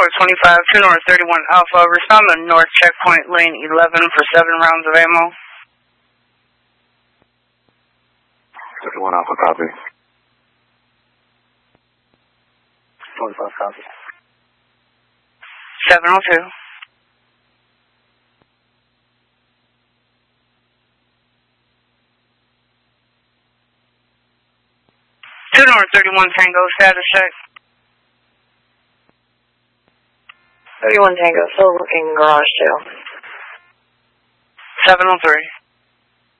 North 25, 2 North 31 Alpha. Respond to North Checkpoint Lane 11 for 7 rounds of ammo. 31 Alpha, copy. 25 copy. 702. North 31 Tango, status check. 31 Tango, still looking garage sale. 703.